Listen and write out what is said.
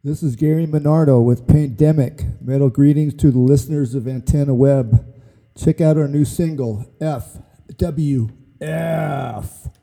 This is Gary Minardo with Pandemic. Metal greetings to the listeners of Antenna Web. Check out our new single, FWF.